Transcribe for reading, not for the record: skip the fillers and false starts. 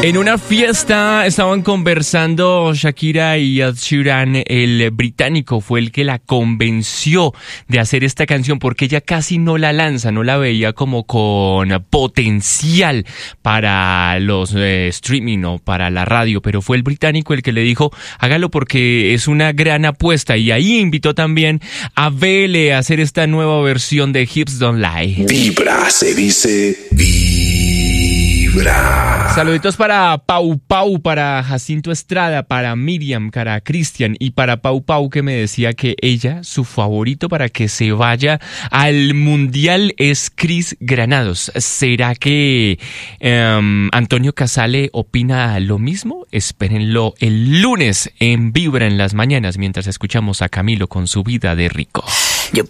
En una fiesta estaban conversando Shakira y Ed Sheeran. El británico fue el que la convenció de hacer esta canción porque ella casi no la lanza, no la veía como con potencial para los streaming o para la radio, pero fue el británico el que le dijo hágalo porque es una gran apuesta, y ahí invitó también a Belle a hacer esta nueva versión de Hips Don't Lie. Vibra, se dice vibra. Saluditos para Pau Pau, para Jacinto Estrada, para Miriam, para Cristian y para Pau Pau, que me decía que ella, su favorito para que se vaya al Mundial es Chris Granados. ¿Será que Antonio Casale opina lo mismo? Espérenlo el lunes en Vibra en las mañanas mientras escuchamos a Camilo con su vida de rico.